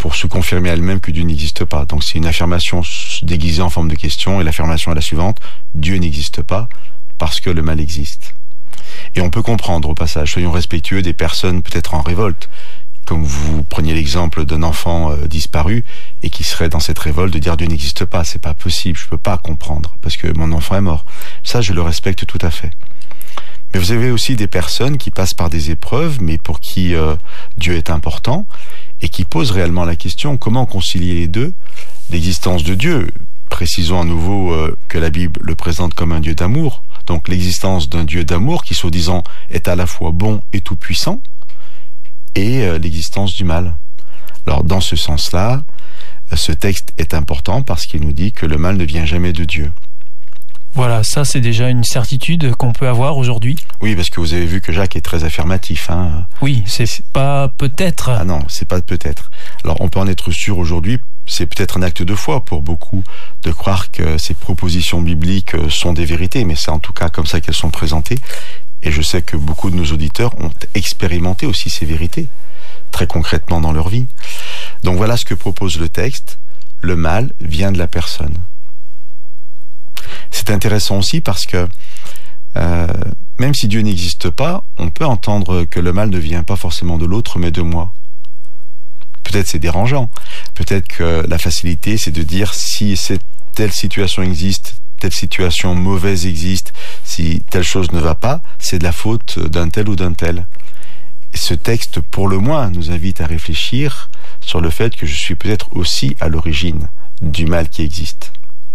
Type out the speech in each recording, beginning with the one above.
pour se confirmer à elle-même que Dieu n'existe pas. Donc c'est une affirmation déguisée en forme de question, et l'affirmation est la suivante: Dieu n'existe pas parce que le mal existe. Et on peut comprendre au passage, soyons respectueux des personnes peut-être en révolte, comme vous preniez l'exemple d'un enfant disparu et qui serait dans cette révolte de dire Dieu n'existe pas, c'est pas possible, je peux pas comprendre parce que mon enfant est mort. Ça, je le respecte tout à fait. Mais vous avez aussi des personnes qui passent par des épreuves, mais pour qui Dieu est important, et qui posent réellement la question: comment concilier les deux? L'existence de Dieu, précisons à nouveau que la Bible le présente comme un Dieu d'amour, donc l'existence d'un Dieu d'amour qui, soi-disant, est à la fois bon et tout-puissant, et l'existence du mal. Alors, dans ce sens-là, ce texte est important parce qu'il nous dit que le mal ne vient jamais de Dieu. Voilà, ça c'est déjà une certitude qu'on peut avoir aujourd'hui. Oui, parce que vous avez vu que Jacques est très affirmatif. Oui, c'est pas peut-être. Ah non, c'est pas peut-être. Alors, on peut en être sûr aujourd'hui, c'est peut-être un acte de foi pour beaucoup de croire que ces propositions bibliques sont des vérités, mais c'est en tout cas comme ça qu'elles sont présentées. Et je sais que beaucoup de nos auditeurs ont expérimenté aussi ces vérités, très concrètement dans leur vie. Donc voilà ce que propose le texte: le mal vient de la personne. C'est intéressant aussi parce que même si Dieu n'existe pas, on peut entendre que le mal ne vient pas forcément de l'autre, mais de moi. Peut-être c'est dérangeant. Peut-être que la facilité, c'est de dire si telle situation existe, telle situation mauvaise existe, si telle chose ne va pas, c'est de la faute d'un tel ou d'un tel. Et ce texte, pour le moins, nous invite à réfléchir sur le fait que je suis peut-être aussi à l'origine du mal qui existe.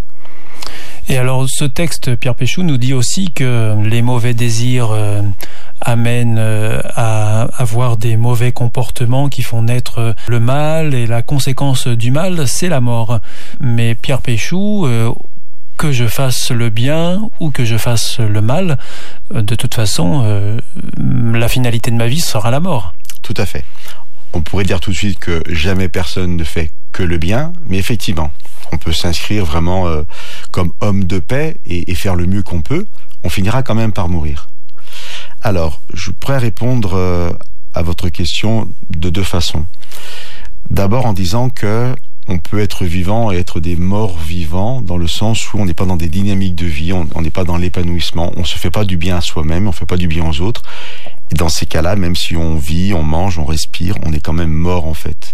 Et alors, ce texte, Pierre Péchou, nous dit aussi que les mauvais désirs amènent à avoir des mauvais comportements qui font naître le mal, et la conséquence du mal, c'est la mort. Mais Pierre Péchou, que je fasse le bien ou que je fasse le mal, de toute façon, la finalité de ma vie sera la mort. Tout à fait. On pourrait dire tout de suite que jamais personne ne fait que le bien, mais effectivement, on peut s'inscrire vraiment comme homme de paix et faire le mieux qu'on peut. On finira quand même par mourir. Alors, je pourrais répondre à votre question de deux façons. D'abord en disant que on peut être vivant et être des morts vivants, dans le sens où on n'est pas dans des dynamiques de vie, on n'est pas dans l'épanouissement, on se fait pas du bien à soi-même, on fait pas du bien aux autres. Et dans ces cas-là, même si on vit, on mange, on respire, on est quand même mort en fait.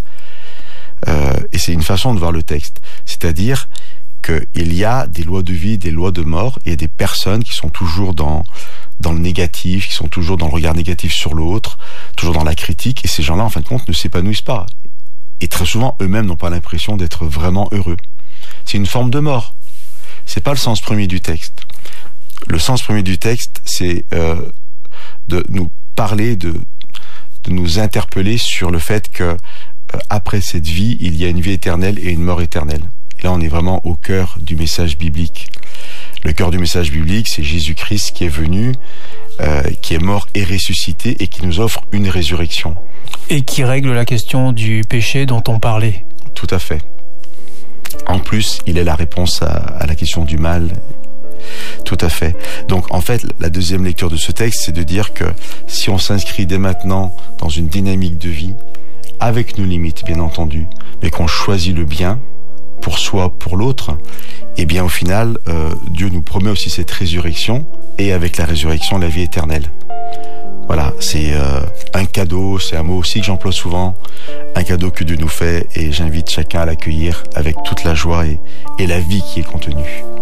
Et c'est une façon de voir le texte. C'est-à-dire qu'il y a des lois de vie, des lois de mort, et il y a des personnes qui sont toujours dans le négatif, qui sont toujours dans le regard négatif sur l'autre, toujours dans la critique, et ces gens-là, en fin de compte, ne s'épanouissent pas. Et très souvent, eux-mêmes n'ont pas l'impression d'être vraiment heureux. C'est une forme de mort. C'est pas le sens premier du texte. Le sens premier du texte, c'est de nous parler, de nous interpeller sur le fait que après cette vie, il y a une vie éternelle et une mort éternelle. Et là, on est vraiment au cœur du message biblique. Le cœur du message biblique, c'est Jésus-Christ qui est venu, qui est mort et ressuscité, et qui nous offre une résurrection. Et qui règle la question du péché dont on parlait. Tout à fait. En plus, il est la réponse à la question du mal. Tout à fait. Donc, en fait, la deuxième lecture de ce texte, c'est de dire que si on s'inscrit dès maintenant dans une dynamique de vie, avec nos limites, bien entendu, mais qu'on choisit le bien pour soi, pour l'autre, et bien au final, Dieu nous promet aussi cette résurrection, et avec la résurrection, la vie éternelle. Voilà, c'est un cadeau, c'est un mot aussi que j'emploie souvent, un cadeau que Dieu nous fait, et j'invite chacun à l'accueillir avec toute la joie et la vie qui est contenue.